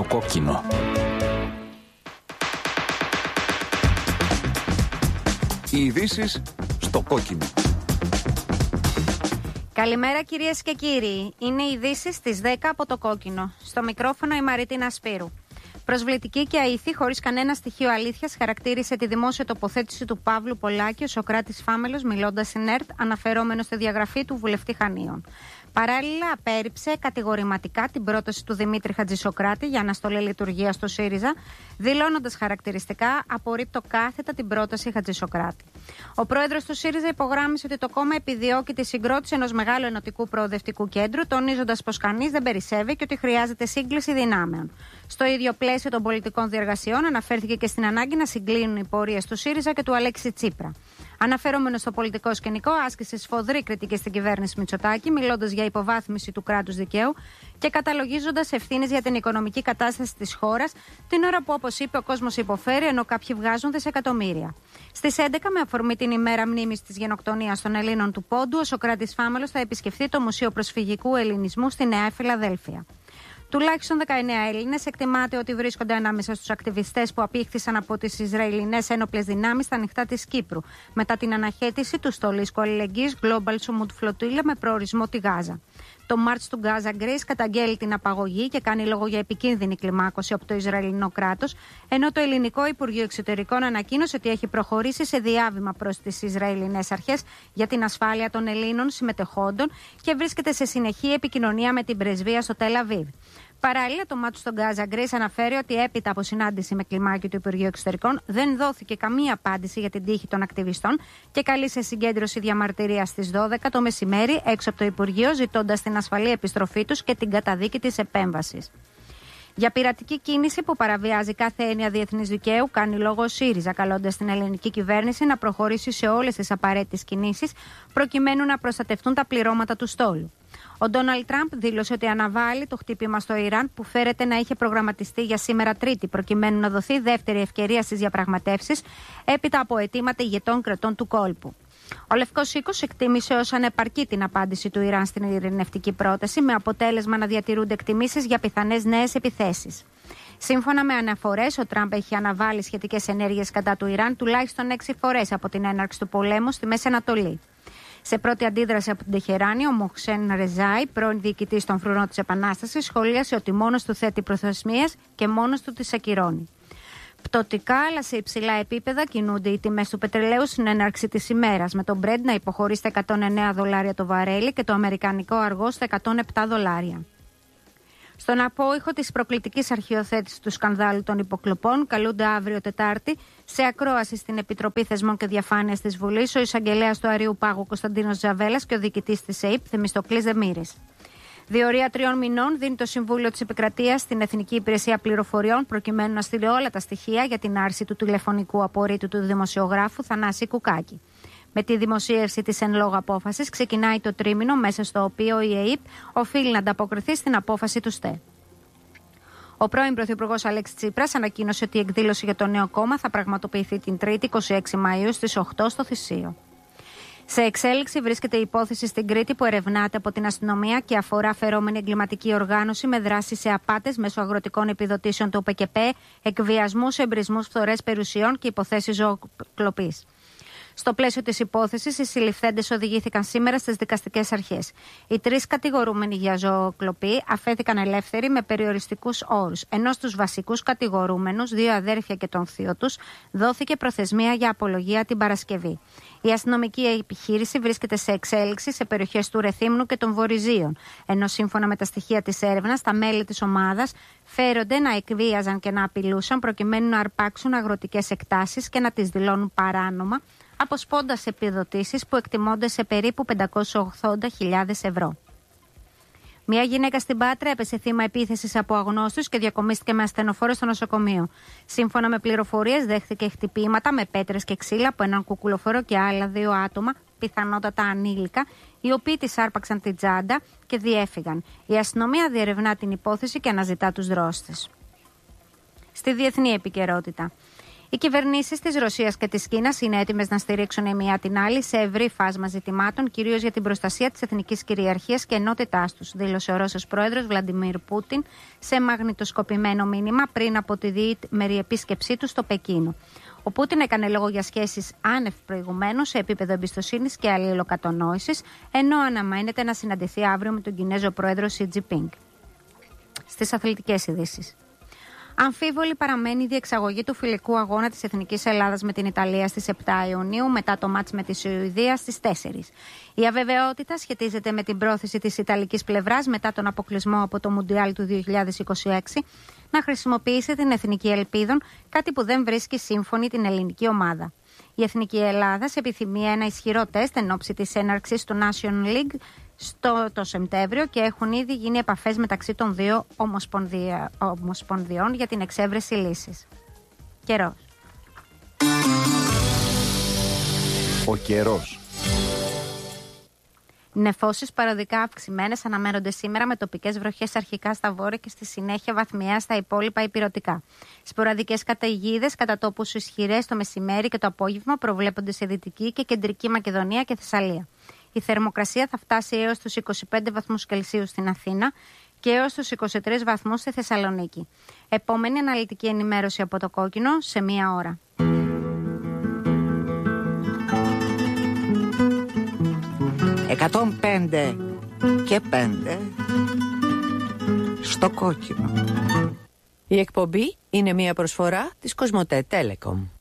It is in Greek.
Το κόκκινο. Οι ειδήσεις στο κόκκινο. Καλημέρα κυρίες και κύριοι. Είναι οι ειδήσεις στις 10 από το κόκκινο. Στο μικρόφωνο η Μαρίτινα Σπύρου. Προσβλητική και αηθή, χωρίς κανένα στοιχείο αλήθειας, χαρακτήρισε τη δημόσια τοποθέτηση του Παύλου Πολάκη ο Σωκράτης Φάμελος, μιλώντας στην ΕΡΤ, αναφερόμενο στη διαγραφή του βουλευτή Χανίων. Παράλληλα, απέρριψε κατηγορηματικά την πρόταση του Δημήτρη Χατζησοκράτη για αναστολή λειτουργίας του ΣΥΡΙΖΑ, δηλώνοντας χαρακτηριστικά: απορρίπτω κάθετα την πρόταση Χατζησοκράτη. Ο πρόεδρος του ΣΥΡΙΖΑ υπογράμμισε ότι το κόμμα επιδιώκει τη συγκρότηση ενός μεγάλου ενωτικού προοδευτικού κέντρου, τονίζοντας πως κανείς δεν περισσεύει και ότι χρειάζεται σύγκληση δυνάμεων. Στο ίδιο πλαίσιο των πολιτικών διεργασιών, αναφέρθηκε και στην ανάγκη να συγκλίνουν οι πορείες του ΣΥΡΙΖΑ και του Αλέξη Τσίπρα. Αναφερόμενο στο πολιτικό σκηνικό, άσκησε σφοδρή κριτική στην κυβέρνηση Μητσοτάκη, μιλώντας για υποβάθμιση του κράτους δικαίου και καταλογίζοντας ευθύνες για την οικονομική κατάσταση της χώρας, την ώρα που, όπως είπε, ο κόσμος υποφέρει ενώ κάποιοι βγάζουν δισεκατομμύρια. Στις 11, με αφορμή την ημέρα μνήμης της γενοκτονίας των Ελλήνων του Πόντου, ο Σωκράτης Φάμελος θα επισκεφθεί το Μουσείο Προσφυγικού Ελληνισμού στη Νέα Φιλαδέλφια. Τουλάχιστον 19 Έλληνες εκτιμάται ότι βρίσκονται ανάμεσα στους ακτιβιστές που απήχθησαν από τις Ισραηλινές ένοπλες δυνάμεις στα νυχτά της Κύπρου, μετά την αναχέτηση του στολίσκου αλληλεγγύης Global Summit Flotilla με προορισμό τη Γάζα. Το March του Gaza Grace καταγγέλει την απαγωγή και κάνει λόγο για επικίνδυνη κλιμάκωση από το Ισραηλινό κράτος, ενώ το ελληνικό Υπουργείο Εξωτερικών ανακοίνωσε ότι έχει προχωρήσει σε διάβημα προς τις Ισραηλινές αρχές για την ασφάλεια των Ελλήνων συμμετεχόντων και βρίσκεται σε συνεχή επικοινωνία με την πρεσβεία στο Τελ Αβίβ. Παράλληλα, το Μάτσο στον Gaza Grace αναφέρει ότι έπειτα από συνάντηση με κλιμάκιο του Υπουργείου Εξωτερικών δεν δόθηκε καμία απάντηση για την τύχη των ακτιβιστών και καλεί σε συγκέντρωση διαμαρτυρίας στις 12 το μεσημέρι έξω από το Υπουργείο, ζητώντας την ασφαλή επιστροφή τους και την καταδίκη της επέμβασης. Για πειρατική κίνηση που παραβιάζει κάθε έννοια διεθνής δικαίου, κάνει λόγο ο ΣΥΡΙΖΑ, καλώντας την ελληνική κυβέρνηση να προχωρήσει σε όλες τις απαραίτητες κινήσεις προκειμένου να προστατευτούν τα πληρώματα του στόλου. Ο Ντόναλντ Τραμπ δήλωσε ότι αναβάλει το χτύπημα στο Ιράν που φέρεται να είχε προγραμματιστεί για σήμερα Τρίτη, προκειμένου να δοθεί δεύτερη ευκαιρία στις διαπραγματεύσεις έπειτα από αιτήματα ηγετών κρατών του κόλπου. Ο Λευκός Οίκος εκτίμησε ως ανεπαρκή την απάντηση του Ιράν στην ειρηνευτική πρόταση, με αποτέλεσμα να διατηρούνται εκτιμήσεις για πιθανές νέες επιθέσεις. Σύμφωνα με αναφορές, ο Τραμπ έχει αναβάλει σχετικές ενέργειες κατά του Ιράν τουλάχιστον 6 φορές από την έναρξη του πολέμου στη Μέση Ανατολή. Σε πρώτη αντίδραση από την Τεχεράνη, ο Μοχσέν Ρεζάι, πρώην διοικητής των Φρουρών της Επανάστασης, σχολίασε ότι μόνος του θέτει προθεσμίες και μόνος του τις ακυρώνει. Πτωτικά, αλλά σε υψηλά επίπεδα, κινούνται οι τιμές του πετρελαίου στην έναρξη της ημέρας, με το Brent να υποχωρεί στα $109 το βαρέλι και το αμερικανικό αργό στα $107. Στον απόϊχο της προκλητικής αρχιοθέτησης του σκανδάλου των υποκλοπών, καλούνται αύριο Τετάρτη σε ακρόαση στην Επιτροπή Θεσμών και Διαφάνειας της Βουλής ο εισαγγελέας του Αρείου Πάγου Κωνσταντίνος Ζαβέλας και ο διοικητής της ΕΥΠ Θεμιστοκλής Δεμήρης. Διορία 3 μηνών δίνει το Συμβούλιο της Επικρατείας στην Εθνική Υπηρεσία Πληροφοριών προκειμένου να στείλει όλα τα στοιχεία για την άρση του τηλεφωνικού απορρίτου του δημοσιογράφου Θανάση Κουκάκη. Με τη δημοσίευση της εν λόγω απόφασης ξεκινάει το τρίμηνο μέσα στο οποίο η ΕΥΠ οφείλει να ανταποκριθεί στην απόφαση του ΣΤΕ. Ο πρώην Πρωθυπουργός Αλέξης Τσίπρας ανακοίνωσε ότι η εκδήλωση για το νέο κόμμα θα πραγματοποιηθεί την Τρίτη 26 Μαΐου στις 8 στο Θησείο. Σε εξέλιξη βρίσκεται η υπόθεση στην Κρήτη που ερευνάται από την αστυνομία και αφορά φερόμενη εγκληματική οργάνωση με δράση σε απάτες μέσω αγροτικών επιδοτήσεων του ΟΠΕΚΕΠΕ, εκβιασμούς, εμπρισμούς, φθορές περιουσιών και υποθέσεις ζωοκλοπής. Στο πλαίσιο της υπόθεσης, οι συλληφθέντες οδηγήθηκαν σήμερα στις δικαστικές αρχές. Οι 3 κατηγορούμενοι για ζωοκλοπή αφέθηκαν ελεύθεροι με περιοριστικούς όρους, ενώ στους βασικούς κατηγορούμενους, 2 αδέρφια και τον θείο τους, δόθηκε προθεσμία για απολογία την Παρασκευή. Η αστυνομική επιχείρηση βρίσκεται σε εξέλιξη σε περιοχές του Ρεθύμνου και των Βορειζίων, ενώ σύμφωνα με τα στοιχεία της έρευνας, τα μέλη της ομάδας φέρονται να εκβίαζαν και να απειλούσαν προκειμένου να αρπάξουν αγροτικές εκτάσεις και να τις δηλώνουν παράνομα, αποσπώντας επιδοτήσεις που εκτιμώνται σε περίπου 580.000 ευρώ. Μια γυναίκα στην Πάτρα έπεσε θύμα επίθεσης από αγνώστους και διακομίστηκε με ασθενοφόρο στο νοσοκομείο. Σύμφωνα με πληροφορίες, δέχθηκε χτυπήματα με πέτρες και ξύλα από έναν κουκουλοφόρο και άλλα 2 άτομα, πιθανότατα ανήλικα, οι οποίοι της άρπαξαν την τσάντα και διέφυγαν. Η αστυνομία διερευνά την υπόθεση και αναζητά τους δρόστες. Στη διεθνή επικαιρότητα. Οι κυβερνήσεις της Ρωσίας και της Κίνας είναι έτοιμες να στηρίξουν η μία την άλλη σε ευρύ φάσμα ζητημάτων, κυρίως για την προστασία της εθνικής κυριαρχίας και ενότητάς τους, δήλωσε ο Ρώσος πρόεδρος Βλαντιμίρ Πούτιν σε μαγνητοσκοπημένο μήνυμα πριν από τη διήμερη επίσκεψή του στο Πεκίνο. Ο Πούτιν έκανε λόγο για σχέσεις άνευ προηγουμένου σε επίπεδο εμπιστοσύνης και αλληλοκατανόησης, ενώ αναμένεται να συναντηθεί αύριο με τον Κινέζο πρόεδρο Σι Τζινπίνγκ. Στις αθλητικές ειδήσεις. Αμφίβολη παραμένει η διεξαγωγή του φιλικού αγώνα της Εθνικής Ελλάδας με την Ιταλία στις 7 Ιουνίου μετά το μάτς με τη Σουηδία στις 4. Η αβεβαιότητα σχετίζεται με την πρόθεση της Ιταλικής πλευράς μετά τον αποκλεισμό από το Μουντιάλ του 2026 να χρησιμοποιήσει την Εθνική Ελπίδων, κάτι που δεν βρίσκει σύμφωνη την ελληνική ομάδα. Η Εθνική Ελλάδας επιθυμεί ένα ισχυρό τεστ εν ώψη της έναρξης του National League το Σεπτέμβριο και έχουν ήδη γίνει επαφές μεταξύ των δύο ομοσπονδιών για την εξέβρεση λύσης. Καιρός. Ο καιρός. Νεφώσεις παροδικά αυξημένες αναμένονται σήμερα με τοπικές βροχές αρχικά στα βόρεια και στη συνέχεια βαθμιαία στα υπόλοιπα ηπειρωτικά. Σποραδικές καταιγίδες κατά τόπους ισχυρές το μεσημέρι και το απόγευμα προβλέπονται σε Δυτική και Κεντρική Μακεδονία και Θεσσαλία. Η θερμοκρασία θα φτάσει έως τους 25 βαθμούς Κελσίου στην Αθήνα και έως τους 23 βαθμούς στη Θεσσαλονίκη. Επόμενη αναλυτική ενημέρωση από το Κόκκινο σε 1 ώρα. «105 και 5 στο Κόκκινο». Η εκπομπή είναι μια προσφορά της Κοσμοτέ Telecom.